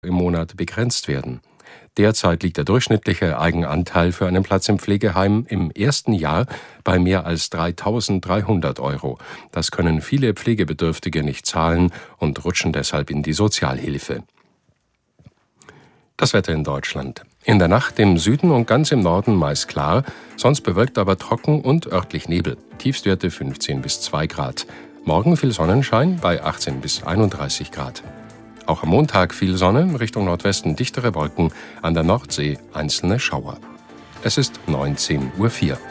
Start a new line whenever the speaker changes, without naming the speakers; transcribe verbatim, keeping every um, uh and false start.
im Monat begrenzt werden. Derzeit liegt der durchschnittliche Eigenanteil für einen Platz im Pflegeheim im ersten Jahr bei mehr als dreitausenddreihundert Euro. Das können viele Pflegebedürftige nicht zahlen und rutschen deshalb in die Sozialhilfe. Das Wetter in Deutschland. In der Nacht im Süden und ganz im Norden meist klar, sonst bewölkt, aber trocken und örtlich Nebel. Tiefstwerte fünfzehn bis zwei Grad. Morgen viel Sonnenschein bei achtzehn bis einunddreißig Grad. Auch am Montag viel Sonne, Richtung Nordwesten dichtere Wolken, an der Nordsee einzelne Schauer. Es ist neunzehn Uhr vier.